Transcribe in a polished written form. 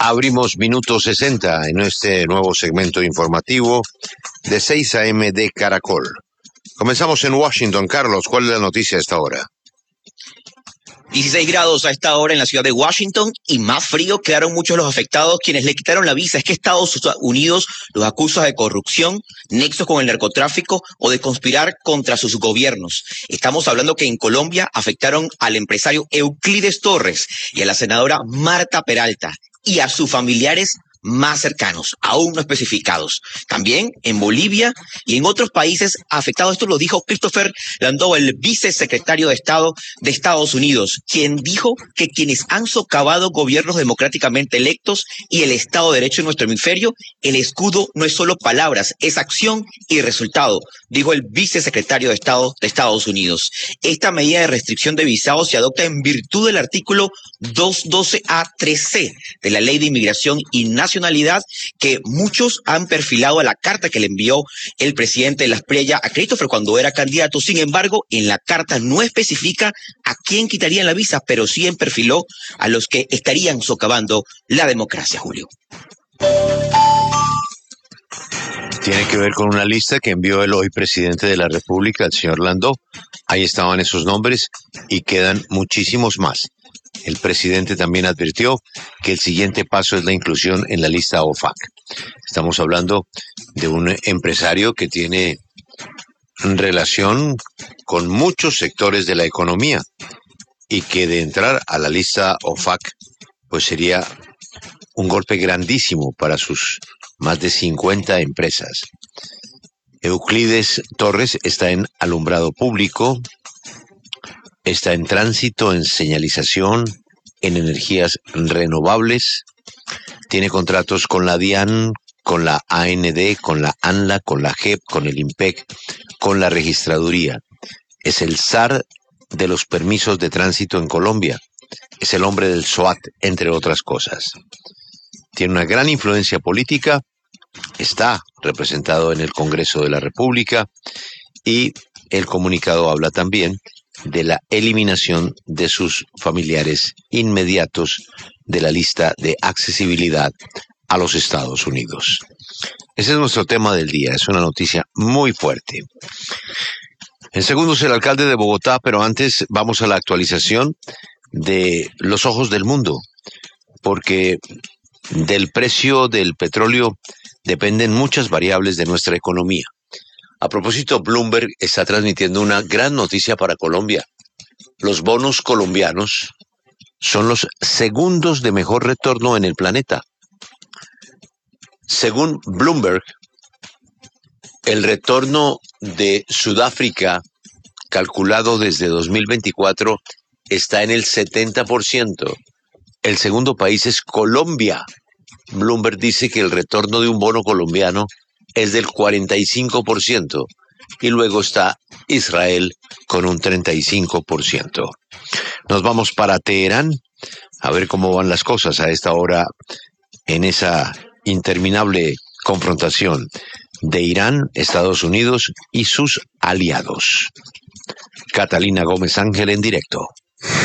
Abrimos minuto 60 en este nuevo segmento informativo de 6 a.m. de Caracol. Comenzamos en Washington. Carlos, ¿cuál es la noticia a esta hora? 16 grados a esta hora en la ciudad de Washington y más frío. Quedaron muchos los afectados quienes le quitaron la visa. Es que Estados Unidos los acusa de corrupción, nexos con el narcotráfico o de conspirar contra sus gobiernos. Estamos hablando que en Colombia afectaron al empresario Euclides Torres y a la senadora Marta Peralta y a sus familiares más cercanos, aún no especificados. También en Bolivia y en otros países afectados. Esto lo dijo Christopher Landau, el vicesecretario de Estado de Estados Unidos, quien dijo que quienes han socavado gobiernos democráticamente electos y el Estado de Derecho en nuestro hemisferio, el escudo no es solo palabras, es acción y resultado, dijo el vicesecretario de Estado de Estados Unidos. Esta medida de restricción de visados se adopta en virtud del artículo 212A3C de la Ley de Inmigración y Nacionalidad, que muchos han perfilado a la carta que le envió el presidente de la Espriella a Christopher cuando era candidato. Sin embargo, en la carta no especifica a quién quitarían la visa, pero sí perfiló a los que estarían socavando la democracia, Julio. Tiene que ver con una lista que envió el hoy presidente de la República, el señor Landau. Ahí estaban esos nombres y quedan muchísimos más. El presidente también advirtió que el siguiente paso es la inclusión en la lista OFAC. Estamos hablando de un empresario que tiene relación con muchos sectores de la economía y que de entrar a la lista OFAC pues sería un golpe grandísimo para sus más de 50 empresas. Euclides Torres está en alumbrado público, está en tránsito, en señalización, en energías renovables, tiene contratos con la DIAN, con la AND, con la ANLA, con la JEP, con el IMPEC, con la registraduría. Es el zar de los permisos de tránsito en Colombia. Es el hombre del SOAT, entre otras cosas. Tiene una gran influencia política, está representado en el Congreso de la República y el comunicado habla también de la eliminación de sus familiares inmediatos de la lista de accesibilidad a los Estados Unidos. Ese es nuestro tema del día, es una noticia muy fuerte. En segundos el alcalde de Bogotá, pero antes vamos a la actualización de los ojos del mundo, porque del precio del petróleo dependen muchas variables de nuestra economía. A propósito, Bloomberg está transmitiendo una gran noticia para Colombia. Los bonos colombianos son los segundos de mejor retorno en el planeta. Según Bloomberg, el retorno de Sudáfrica, calculado desde 2024, está en el 70%. El segundo país es Colombia. Bloomberg dice que el retorno de un bono colombiano es del 45%, y luego está Israel con un 35%. Nos vamos para Teherán a ver cómo van las cosas a esta hora en esa interminable confrontación de Irán, Estados Unidos y sus aliados. Catalina Gómez Ángel en directo.